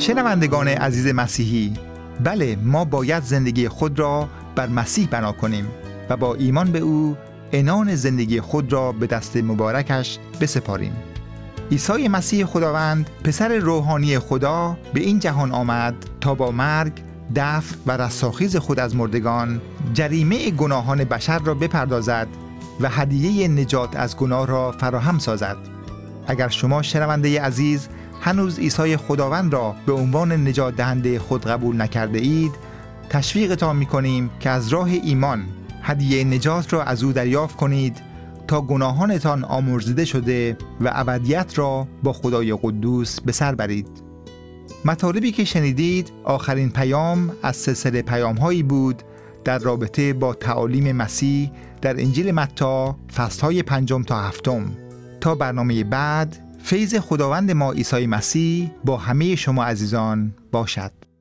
شنوندگان عزیز مسیحی، بله، ما باید زندگی خود را بر مسیح بنا کنیم و با ایمان به او عنان زندگی خود را به دست مبارکش بسپاریم. عیسی مسیح خداوند، پسر روحانی خدا، به این جهان آمد تا با مرگ، دفن و رستاخیز خود از مردگان جریمه گناهان بشر را بپردازد و هدیه نجات از گناه را فراهم سازد. اگر شما شنونده عزیز هنوز عیسی خداوند را به عنوان نجات دهنده خود قبول نکرده اید، تشویقتان می‌کنیم که از راه ایمان هدیه نجات را از او دریافت کنید تا گناهانتان آمرزیده شده و ابدیت را با خدای قدوس به سر برید. مطالبی که شنیدید آخرین پیام از سلسله پیام‌هایی بود در رابطه با تعالیم مسیح در انجیل متی فصل‌های 5 تا 7. تا برنامه بعد، فیض خداوند ما عیسی مسیح با همه شما عزیزان باشد.